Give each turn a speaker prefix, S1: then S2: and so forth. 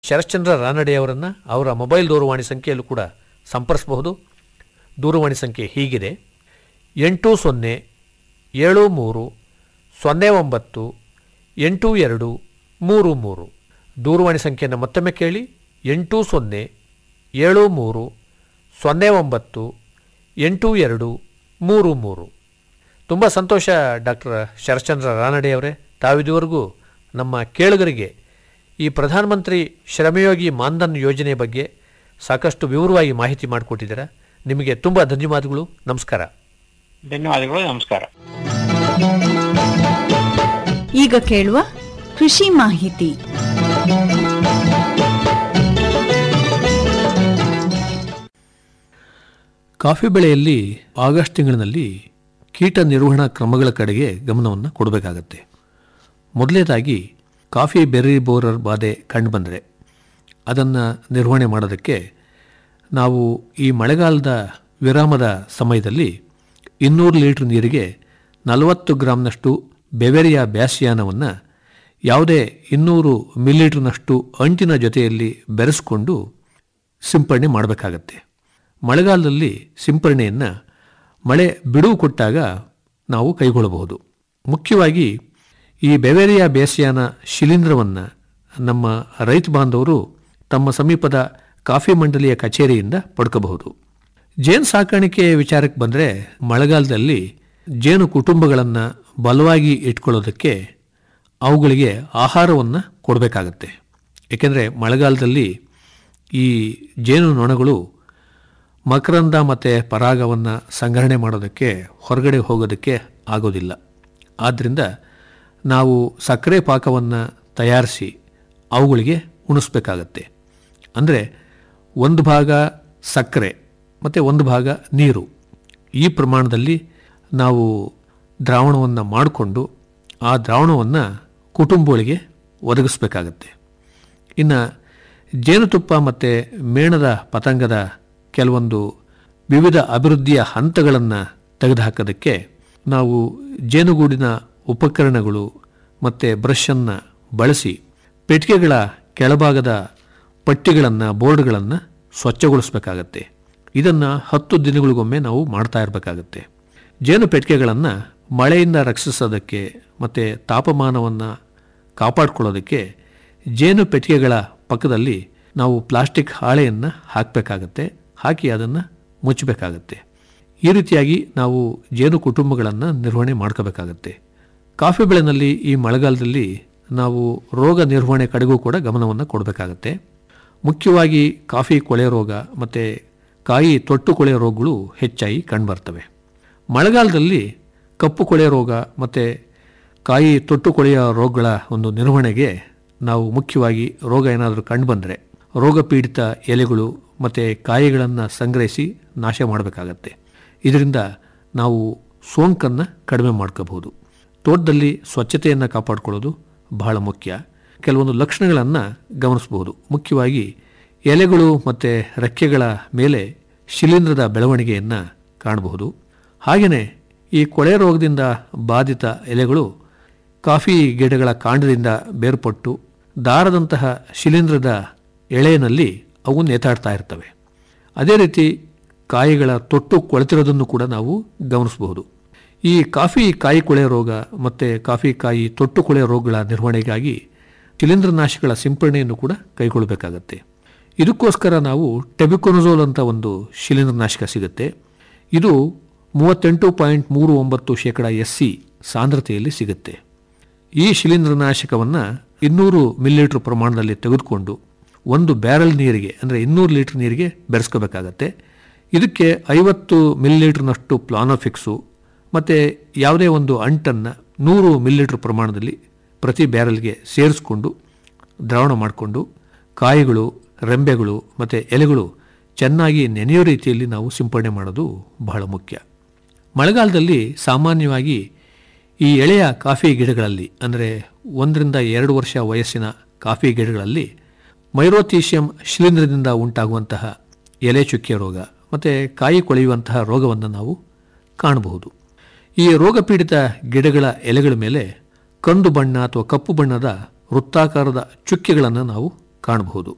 S1: ಶರಶ್ಚಂದ್ರ ರಾನಡೆಯವರನ್ನು ಅವರ ಮೊಬೈಲ್ ದೂರವಾಣಿ ಸಂಖ್ಯೆಯಲ್ಲೂ ಕೂಡ ಸಂಪರ್ಸಬಹುದು. ದೂರವಾಣಿ ಸಂಖ್ಯೆ ಹೀಗಿದೆ: 8073098233. ದೂರವಾಣಿ ಸಂಖ್ಯೆಯನ್ನು ಮತ್ತೊಮ್ಮೆ ಕೇಳಿ: 8073098233. ತುಂಬ ಸಂತೋಷ ಡಾಕ್ಟರ್ ಶರಶ್ಚಂದ್ರ ರಾನಡೆಯವರೇ, ತಾವಿದುವರೆಗೂ ನಮ್ಮ ಕೇಳುಗರಿಗೆ ಈ ಪ್ರಧಾನಮಂತ್ರಿ ಶ್ರಮಯೋಗಿ ಮಾನ್ಧನ್ ಯೋಜನೆ ಬಗ್ಗೆ ಸಾಕಷ್ಟು ವಿವರವಾಗಿ ಮಾಹಿತಿ ಮಾಡಿಕೊಟ್ಟಿದ್ದೀರಾ. ನಿಮಗೆ ತುಂಬ ಧನ್ಯವಾದಗಳು. ನಮಸ್ಕಾರ.
S2: ಧನ್ಯವಾದಗಳು. ನಮಸ್ಕಾರ.
S3: ಈಗ ಕೇಳುವ ಕೃಷಿ ಮಾಹಿತಿ.
S1: ಕಾಫಿ ಬೆಳೆಯಲ್ಲಿ ಆಗಸ್ಟ್ ತಿಂಗಳಿನಲ್ಲಿ ಕೀಟ ನಿರ್ವಹಣಾ ಕ್ರಮಗಳ ಕಡೆಗೆ ಗಮನವನ್ನು ಕೊಡಬೇಕಾಗತ್ತೆ. ಮೊದಲನೇದಾಗಿ ಕಾಫಿ ಬೆರ್ರಿ ಬೋರರ್ ಬಾಧೆ ಕಂಡುಬಂದರೆ ಅದನ್ನು ನಿರ್ವಹಣೆ ಮಾಡೋದಕ್ಕೆ ನಾವು ಈ ಮಳೆಗಾಲದ ವಿರಾಮದ ಸಮಯದಲ್ಲಿ 200 ಲೀಟರ್ ನೀರಿಗೆ 40 ಗ್ರಾಂನಷ್ಟು ಬೆವೆರಿಯಾ ಬ್ಯಾಸಿಯಾನವನ್ನು ಯಾವುದೇ 200 ಮಿಲಿಲೀಟರ್ನಷ್ಟು ಅಂಟಿನ ಜೊತೆಯಲ್ಲಿ ಬೆರೆಸಿಕೊಂಡು ಸಿಂಪರಣೆ ಮಾಡಬೇಕಾಗತ್ತೆ. ಮಳೆಗಾಲದಲ್ಲಿ ಸಿಂಪರಣೆಯನ್ನು ಮಳೆ ಬಿಡುವು ಕೊಟ್ಟಾಗ ನಾವು ಕೈಗೊಳ್ಳಬಹುದು. ಮುಖ್ಯವಾಗಿ ಈ ಬೆವೆರಿಯಾ ಬ್ಯಾಸಿಯಾನ ಶಿಲೀಂಧ್ರವನ್ನು ನಮ್ಮ ರೈತ ಬಾಂಧವರು ತಮ್ಮ ಸಮೀಪದ ಕಾಫಿ ಮಂಡಳಿಯ ಕಚೇರಿಯಿಂದ ಪಡ್ಕೋಬಹುದು. ಜೇನು ಸಾಕಾಣಿಕೆ ವಿಚಾರಕ್ಕೆ ಬಂದರೆ ಮಳೆಗಾಲದಲ್ಲಿ ಜೇನು ಕುಟುಂಬಗಳನ್ನು ಬಲವಾಗಿ ಇಟ್ಕೊಳ್ಳೋದಕ್ಕೆ ಅವುಗಳಿಗೆ ಆಹಾರವನ್ನು ಕೊಡಬೇಕಾಗತ್ತೆ. ಏಕೆಂದರೆ ಮಳೆಗಾಲದಲ್ಲಿ ಈ ಜೇನು ನೊಣಗಳು ಮಕರಂದ ಮತ್ತು ಪರಾಗವನ್ನು ಸಂಗ್ರಹಣೆ ಮಾಡೋದಕ್ಕೆ ಹೊರಗಡೆ ಹೋಗೋದಕ್ಕೆ ಆಗೋದಿಲ್ಲ. ಆದ್ದರಿಂದ ನಾವು ಸಕ್ಕರೆ ಪಾಕವನ್ನು ತಯಾರಿಸಿ ಅವುಗಳಿಗೆ ಉಣಿಸ್ಬೇಕಾಗತ್ತೆ. ಅಂದರೆ ಒಂದು ಭಾಗ ಸಕ್ಕರೆ ಮತ್ತು ಒಂದು ಭಾಗ ನೀರು, ಈ ಪ್ರಮಾಣದಲ್ಲಿ ನಾವು ದ್ರಾವಣವನ್ನು ಮಾಡಿಕೊಂಡು ಆ ದ್ರಾವಣವನ್ನು ಕುಟುಂಬಗಳಿಗೆ ಒದಗಿಸ್ಬೇಕಾಗತ್ತೆ. ಇನ್ನು ಜೇನುತುಪ್ಪ ಮತ್ತು ಮೇಣದ ಪತಂಗದ ಕೆಲವೊಂದು ವಿವಿಧ ಅಭಿವೃದ್ಧಿಯ ಹಂತಗಳನ್ನು ತೆಗೆದುಹಾಕೋದಕ್ಕೆ ನಾವು ಜೇನುಗೂಡಿನ ಉಪಕರಣಗಳು ಮತ್ತು ಬ್ರಷನ್ನು ಬಳಸಿ ಪೆಟ್ಟಿಗೆಗಳ ಕೆಳಭಾಗದ ಪಟ್ಟಿಗಳನ್ನು ಬೋರ್ಡ್ಗಳನ್ನು ಸ್ವಚ್ಛಗೊಳಿಸಬೇಕಾಗತ್ತೆ. ಇದನ್ನು 10 ದಿನಗಳಿಗೊಮ್ಮೆ ನಾವು ಮಾಡ್ತಾ ಇರಬೇಕಾಗತ್ತೆ. ಜೇನು ಪೆಟ್ಟಿಗೆಗಳನ್ನು ಮಳೆಯಿಂದ ರಕ್ಷಿಸೋದಕ್ಕೆ ಮತ್ತು ತಾಪಮಾನವನ್ನು ಕಾಪಾಡಿಕೊಳ್ಳೋದಕ್ಕೆ ಜೇನು ಪೆಟ್ಟಿಗೆಗಳ ಪಕ್ಕದಲ್ಲಿ ನಾವು ಪ್ಲಾಸ್ಟಿಕ್ ಹಾಳೆಯನ್ನು ಹಾಕಬೇಕಾಗತ್ತೆ. ಹಾಕಿ ಅದನ್ನು ಮುಚ್ಚಬೇಕಾಗತ್ತೆ. ಈ ರೀತಿಯಾಗಿ ನಾವು ಜೇನು ಕುಟುಂಬಗಳನ್ನು ನಿರ್ವಹಣೆ ಮಾಡ್ಕೋಬೇಕಾಗತ್ತೆ. ಕಾಫಿ ಬೆಳೆನಲ್ಲಿ ಈ ಮಳೆಗಾಲದಲ್ಲಿ ನಾವು ರೋಗ ನಿರ್ವಹಣೆ ಕಡೆಗೂ ಕೂಡ ಗಮನವನ್ನು ಕೊಡಬೇಕಾಗತ್ತೆ. ಮುಖ್ಯವಾಗಿ ಕಾಫಿ ಕೊಳೆ ರೋಗ ಮತ್ತು ಕಾಯಿ ತೊಟ್ಟು ಕೊಳೆ ರೋಗಗಳು ಹೆಚ್ಚಾಗಿ ಕಂಡುಬರ್ತವೆ. ಮಳೆಗಾಲದಲ್ಲಿ ಕಪ್ಪು ಕೊಳೆ ರೋಗ ಮತ್ತು ಕಾಯಿ ತೊಟ್ಟು ಕೊಳೆಯ ರೋಗಗಳ ಒಂದು ನಿರ್ವಹಣೆಗೆ ನಾವು ಮುಖ್ಯವಾಗಿ ರೋಗ ಏನಾದರೂ ಕಂಡುಬಂದರೆ ರೋಗ ಪೀಡಿತ ಎಲೆಗಳು ಮತ್ತು ಕಾಯಿಗಳನ್ನು ಸಂಗ್ರಹಿಸಿ ನಾಶ ಮಾಡಬೇಕಾಗತ್ತೆ. ಇದರಿಂದ ನಾವು ಸೋಂಕನ್ನು ಕಡಿಮೆ ಮಾಡ್ಕೋಬಹುದು. ತೋಟದಲ್ಲಿ ಸ್ವಚ್ಛತೆಯನ್ನು ಕಾಪಾಡಿಕೊಳ್ಳೋದು ಬಹಳ ಮುಖ್ಯ. ಕೆಲವೊಂದು ಲಕ್ಷಣಗಳನ್ನು ಗಮನಿಸಬಹುದು. ಮುಖ್ಯವಾಗಿ ಎಲೆಗಳು ಮತ್ತು ರೆಕ್ಕೆಗಳ ಮೇಲೆ ಶಿಲೀಂಧ್ರದ ಬೆಳವಣಿಗೆಯನ್ನು ಕಾಣಬಹುದು. ಹಾಗೆಯೇ ಈ ಕೊಳೆ ರೋಗದಿಂದ ಬಾಧಿತ ಎಲೆಗಳು ಕಾಫಿ ಗಿಡಗಳ ಕಾಂಡದಿಂದ ಬೇರ್ಪಟ್ಟು ದಾರದಂತಹ ಶಿಲೀಂಧ್ರದ ಎಳೆಯಲ್ಲಿ ಅವು ನೇತಾಡ್ತಾ ಇರ್ತವೆ. ಅದೇ ರೀತಿ ಕಾಯಿಗಳ ತೊಟ್ಟು ಕೊಳೆತಿರೋದನ್ನು ಕೂಡ ನಾವು ಗಮನಿಸಬಹುದು. ಈ ಕಾಫಿ ಕಾಯಿ ಕೊಳೆ ರೋಗ ಮತ್ತು ಕಾಫಿ ಕಾಯಿ ತೊಟ್ಟು ಕೊಳೆ ರೋಗಗಳ ನಿರ್ವಹಣೆಗಾಗಿ ಶಿಲೀಂಧ್ರನಾಶಕಗಳ ಸಿಂಪರಣೆಯನ್ನು ಕೂಡ ಕೈಗೊಳ್ಳಬೇಕಾಗತ್ತೆ. ಇದಕ್ಕೋಸ್ಕರ ನಾವು ಟೆಬಿಕೊನಜೋಲ್ ಅಂತ ಒಂದು ಶಿಲೀಂಧ್ರನಾಶಕ ಸಿಗುತ್ತೆ. ಇದು 38.39% SC ಸಾಂದ್ರತೆಯಲ್ಲಿ ಸಿಗುತ್ತೆ. ಈ ಶಿಲೀಂಧ್ರನಾಶಕವನ್ನು 200 ಮಿಲಿಲೀಟರ್ ಪ್ರಮಾಣದಲ್ಲಿ ತೆಗೆದುಕೊಂಡು ಒಂದು ಬ್ಯಾರಲ್ ನೀರಿಗೆ ಅಂದರೆ 200 ಲೀಟರ್ ನೀರಿಗೆ ಬೆರೆಸ್ಕೋಬೇಕಾಗತ್ತೆ. ಇದಕ್ಕೆ 50 ಮಿಲಿಲೀಟರ್ನಷ್ಟು ಪ್ಲಾನೋಫಿಕ್ಸು ಮತ್ತು ಯಾವುದೇ ಒಂದು ಅಂಟನ್ನು 100 ಮಿಲಿಲೀಟರ್ ಪ್ರಮಾಣದಲ್ಲಿ ಪ್ರತಿ ಬ್ಯಾರಲ್ಗೆ ಸೇರಿಸ್ಕೊಂಡು ದ್ರಾವಣ ಮಾಡಿಕೊಂಡು ಕಾಯಿಗಳು, ರೆಂಬೆಗಳು ಮತ್ತು ಎಲೆಗಳು ಚೆನ್ನಾಗಿ ನೆನೆಯೋ ರೀತಿಯಲ್ಲಿ ನಾವು ಸಿಂಪಡಣೆ ಮಾಡೋದು ಬಹಳ ಮುಖ್ಯ. ಮಳೆಗಾಲದಲ್ಲಿ ಸಾಮಾನ್ಯವಾಗಿ ಈ ಎಳೆಯ ಕಾಫಿ ಗಿಡಗಳಲ್ಲಿ ಅಂದರೆ 1 ರಿಂದ 2 ವರ್ಷ ವಯಸ್ಸಿನ ಕಾಫಿ ಗಿಡಗಳಲ್ಲಿ ಮೈರೋಥೀಶಿಯಂ ಶಿಲೀಂಧ್ರದಿಂದ ಉಂಟಾಗುವಂತಹ ಎಲೆ ಚುಕ್ಕೆ ರೋಗ ಮತ್ತು ಕಾಯಿ ಕೊಳೆಯುವಂತಹ ರೋಗವನ್ನು ನಾವು ಕಾಣಬಹುದು. ಈ ರೋಗ ಪೀಡಿತ ಗಿಡಗಳ ಎಲೆಗಳ ಮೇಲೆ ಕಂದು ಬಣ್ಣ ಅಥವಾ ಕಪ್ಪು ಬಣ್ಣದ ವೃತ್ತಾಕಾರದ ಚುಕ್ಕೆಗಳನ್ನು ನಾವು ಕಾಣಬಹುದು.